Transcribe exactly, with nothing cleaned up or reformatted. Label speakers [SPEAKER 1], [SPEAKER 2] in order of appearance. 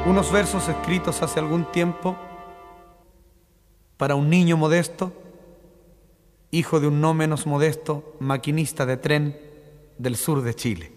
[SPEAKER 1] Unos versos escritos hace algún tiempo para un niño modesto, hijo de un no menos modesto maquinista de tren del sur de Chile.